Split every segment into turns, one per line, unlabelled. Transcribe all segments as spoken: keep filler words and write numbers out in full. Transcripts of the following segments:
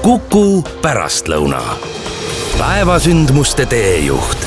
Kuku pärastlõuna. Päevasündmuste teejuht.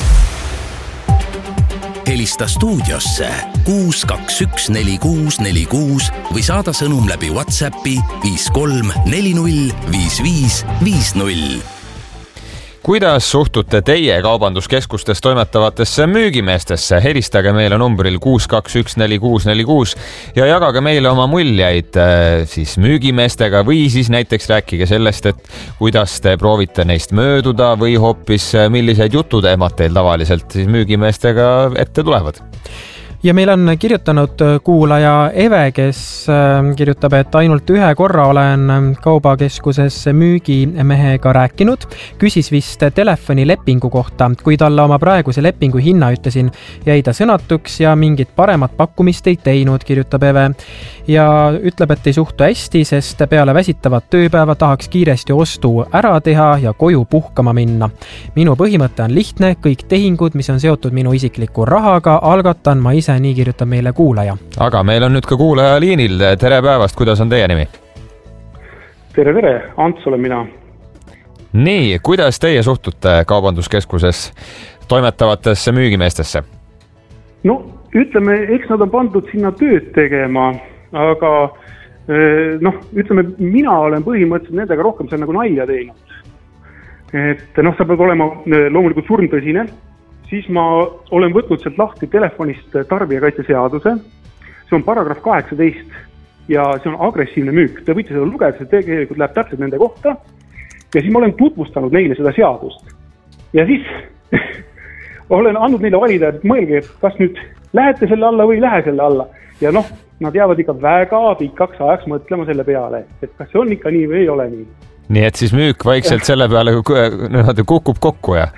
Helista stuudiosse kuus kaks üks neli kuus neli kuus või saada sõnum läbi WhatsAppi viis kolm neli null viis viis viis null.
Kuidas suhtute teie kaubanduskeskustes toimetavatesse müügimeestesse? Helistage meile numbril kuus kaks üks neli kuus neli kuus ja jagage meile oma muljeid siis müügimeestega või siis näiteks rääkige sellest, et kuidas te proovite neist mööduda või hoopis millised jututeemad teil tavaliselt siis müügimeestega ette tulevad.
Ja meil on kirjutanud kuulaja Eve, kes kirjutab, et ainult ühe korra olen kaubakeskuses müügimehega rääkinud. Küsis vist telefonilepingu kohta. Kui talle oma praeguse lepingu hinna ütlesin, jäi ta sõnatuks ja mingit paremat pakkumist ei teinud, kirjutab Eve. Ja ütleb, et ei suhtu hästi, sest peale väsitavat tööpäeva tahaks kiiresti ostu ära teha ja koju puhkama minna. Minu põhimõte on lihtne, kõik tehingud, mis on seotud minu isikliku rahaga, algatan ma ise. Nii kirjutab meile kuulaja.
Aga meil on nüüd ka kuulaja liinil. Tere päevast, kuidas on teie nimi?
Tere, tere, Ants olen mina.
Nii, kuidas teie suhtute kaubanduskeskuses toimetavatesse müügimeestesse?
No, ütleme, eks nad on pandud sinna tööd tegema, aga noh, ütleme, mina olen põhimõtteliselt nendega rohkem seal nagu nalja teinud. Et noh, sa pead olema loomulikult surmtõsine. Siis ma olen võtnud sealt lahti telefonist tarbijakaitseseaduse. See on paragrahv kaheksateist ja see on agressiivne müük. Te võite seda lugeda, see tegelikult läheb täpselt nende kohta. Ja siis ma olen tutvustanud neile seda seadust. Ja siis olen andnud neile valida, et mõelge, kas nüüd lähete selle alla või ei lähe selle alla. Ja noh, nad jäävad ikka väga pikaks ajaks mõtlema selle peale, et kas see on ikka nii või ei ole nii.
Nii et siis müük vaikselt selle peale kukub kokku ja...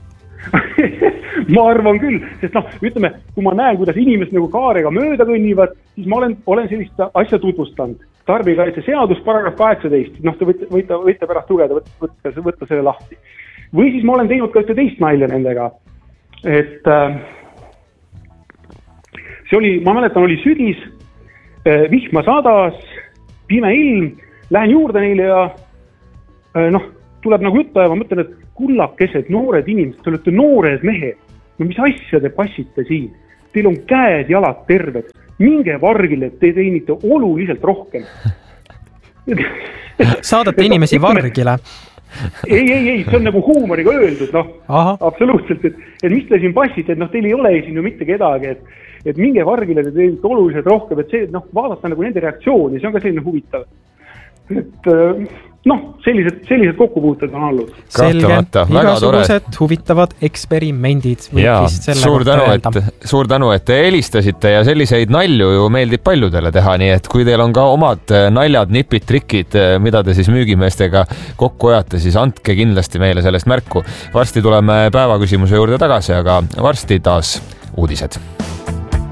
Ma arvan küll, sest noh, ütleme, kui ma näen, kuidas inimesed nagu kaarega mööda kõnnivad, siis ma olen, olen sellist asja tutvustanud. Tarbijakaitseseadus paragrahv kaheksateist, noh, te võite, võite, võite pärast lugeda, võtta, võtta selle lahti. Või siis ma olen teinud ka ühte teist nalja nendega, et äh, see oli, ma mäletan, oli sügis, äh, vihma sadas, pime ilm, lähen juurde neile ja äh, noh, tuleb nagu juttu ja ma mõtlen, et kullakesed, noored inimesed, te olete noored mehed. No mis asja te passite siin? Teil on käed, jalad terved. Minge vargile, et te teenite oluliselt rohkem.
Saadate inimesi vargile?
Ei, ei, ei, see on nagu huumoriga öeldud, noh, Aha. absoluutselt, et, et mis te siin passite, et noh, teil ei ole siin ju mitte kedagi, et, et minge vargile, te teenite oluliselt rohkem, et see, noh, vaadata nagu nende reaktsiooni, see on ka selline huvitav. Et noh, sellised, sellised kokkupuuted on olnud.
Selge, igasugused huvitavad eksperimendid.
Ja, suur tänu, et, suur tänu, et te helistasite ja selliseid nalju ju meeldib paljudele teha, nii et kui teil on ka omad naljad, nipid, trikid, mida te siis müügimeestega kokku ajate, siis andke kindlasti meile sellest märku. Varsti tuleme päevaküsimuse juurde tagasi, aga varsti taas uudised.